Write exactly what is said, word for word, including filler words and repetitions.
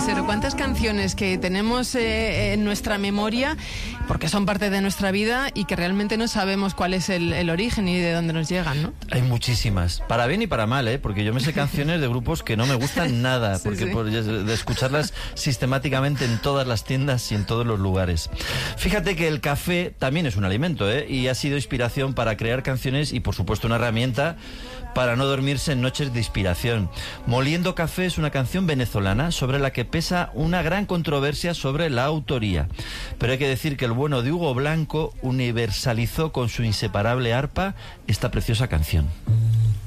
Tesero, cuántas canciones que tenemos eh, en nuestra memoria, porque son parte de nuestra vida y que realmente no sabemos cuál es el, el origen y de dónde nos llegan, ¿no? Hay muchísimas, para bien y para mal, ¿eh? Porque yo me sé canciones de grupos que no me gustan nada, Sí, porque sí. Por, de escucharlas sistemáticamente en todas las tiendas y en todos los lugares. Fíjate que el café también es un alimento, ¿eh? Y ha sido inspiración para crear canciones y, por supuesto, una herramienta para no dormirse en noches de inspiración. Moliendo Café es una canción venezolana sobre la que pesa una gran controversia sobre la autoría. Pero hay que decir que el bueno de Hugo Blanco universalizó con su inseparable arpa esta preciosa canción.